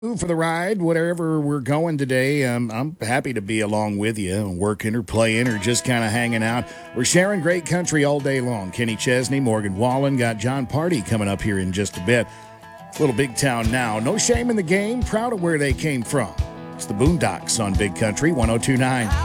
For the ride, whatever we're going today. I'm happy to be along with you, working or playing or just kind of hanging out. We're sharing great country all day long. Kenny Chesney, Morgan Wallen, got John Party coming up here in just a bit. Little Big Town now. No shame in the game. Proud of where they came from. It's the Boondocks on Big Country 1029.